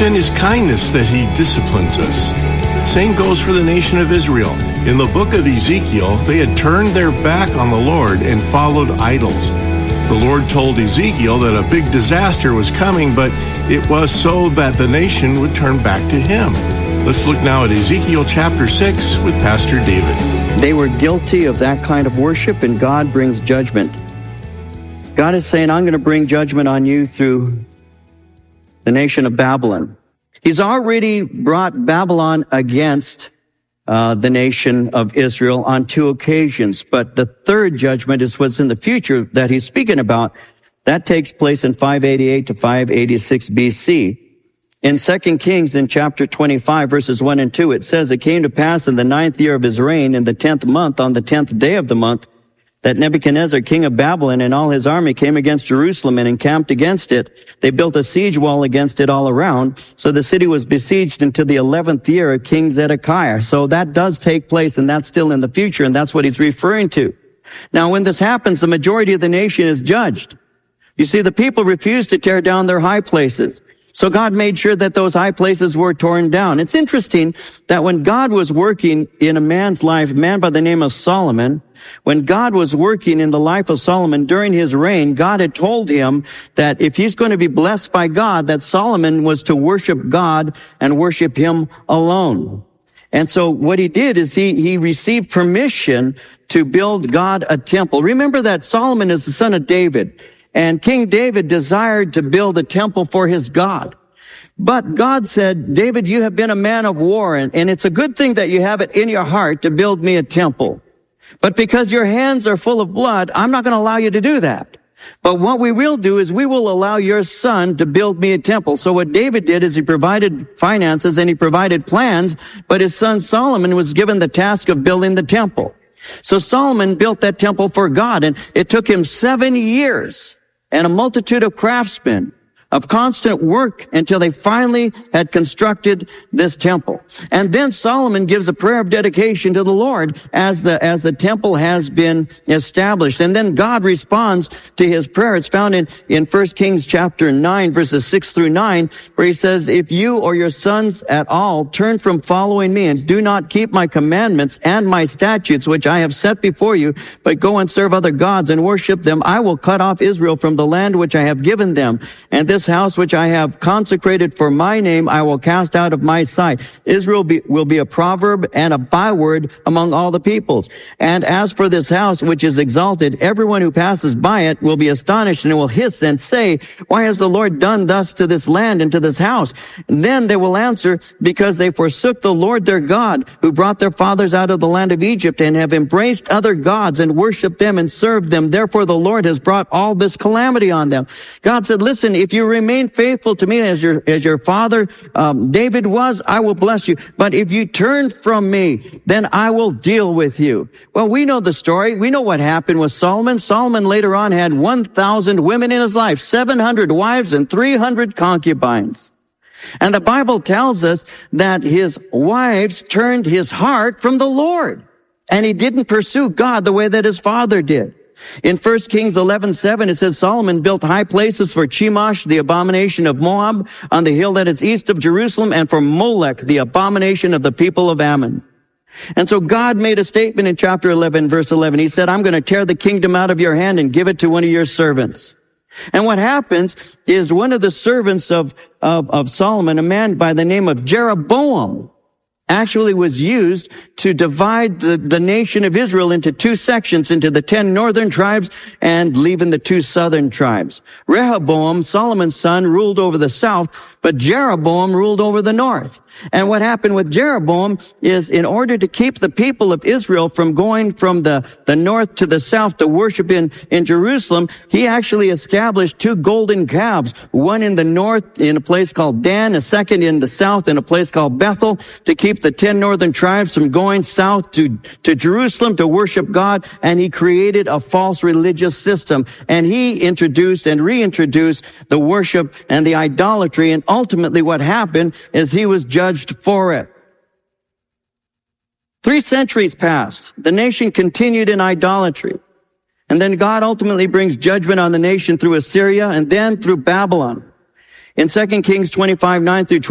It's in his kindness that he disciplines us. Same goes for the nation of Israel. In the book of Ezekiel, they had turned their back on the Lord and followed idols. The Lord told Ezekiel that a big disaster was coming, but it was so that the nation would turn back to him. Let's look now at Ezekiel chapter 6 with Pastor David. They were guilty of that kind of worship, and God brings judgment. God is saying, I'm going to bring judgment on you through the nation of Babylon. He's already brought Babylon against the nation of Israel on 2 occasions. But the third judgment is what's in the future that he's speaking about. That takes place in 588 to 586 BC. In 2 Kings, in chapter 25, verses 1 and 2, it says, it came to pass in the 9th year of his reign, in the 10th month, on the 10th day of the month, that Nebuchadnezzar, king of Babylon, and all his army came against Jerusalem and encamped against it. They built a siege wall against it all around. So the city was besieged until the 11th year of King Zedekiah. So that does take place, and that's still in the future, and that's what he's referring to. Now, when this happens, the majority of the nation is judged. You see, the people refused to tear down their high places. So God made sure that those high places were torn down. It's interesting that when God was working in a man's life, a man by the name of Solomon, when God was working in the life of Solomon during his reign, God had told him that if he's going to be blessed by God, that Solomon was to worship God and worship him alone. And so what he did is he received permission to build God a temple. Remember that Solomon is the son of David. And King David desired to build a temple for his God. But God said, David, you have been a man of war, and it's a good thing that you have it in your heart to build me a temple. But because your hands are full of blood, I'm not going to allow you to do that. But what we will do is we will allow your son to build me a temple. So what David did is he provided finances and he provided plans, but his son Solomon was given the task of building the temple. So Solomon built that temple for God, and it took him 7 years and a multitude of craftsmen of constant work until they finally had constructed this temple. And then Solomon gives a prayer of dedication to the Lord as the temple has been established. And then God responds to his prayer. It's found in 1 Kings chapter 9, verses 6 through 9, where he says, if you or your sons at all turn from following me and do not keep my commandments and my statutes, which I have set before you, but go and serve other gods and worship them, I will cut off Israel from the land which I have given them. And this house which I have consecrated for my name, I will cast out of my sight. Israel will be a proverb and a byword among all the peoples. And as for this house which is exalted, everyone who passes by it will be astonished and will hiss and say, why has the Lord done thus to this land and to this house? And then they will answer, because they forsook the Lord their God, who brought their fathers out of the land of Egypt, and have embraced other gods and worshipped them and served them. Therefore the Lord has brought all this calamity on them. God said, listen, if you remain faithful to me as your father David was, I will bless you. But if you turn from me, then I will deal with you. Well, we know the story. We know what happened with Solomon. Solomon later on had 1,000 women in his life, 700 wives and 300 concubines. And the Bible tells us that his wives turned his heart from the Lord, and he didn't pursue God the way that his father did. In 1 Kings 11:7, it says, Solomon built high places for Chemosh, the abomination of Moab, on the hill that is east of Jerusalem, and for Molech, the abomination of the people of Ammon. And so God made a statement in chapter 11, verse 11. He said, I'm going to tear the kingdom out of your hand and give it to one of your servants. And what happens is one of the servants of Solomon, a man by the name of Jeroboam, actually was used to divide the nation of Israel into 2 sections, into the 10 northern tribes and leaving the 2 southern tribes. Rehoboam, Solomon's son, ruled over the south, but Jeroboam ruled over the north. And what happened with Jeroboam is, in order to keep the people of Israel from going from the north to the south to worship in Jerusalem, he actually established 2 golden calves, one in the north in a place called Dan, a second in the south in a place called Bethel, to keep the 10 northern tribes from going south to Jerusalem to worship God. And he created a false religious system, and he introduced and reintroduced the worship and the idolatry, and ultimately what happened is he was judged for it. 3 centuries passed. The nation continued in idolatry. And then God ultimately brings judgment on the nation through Assyria and then through Babylon. In 2 Kings 25:9 through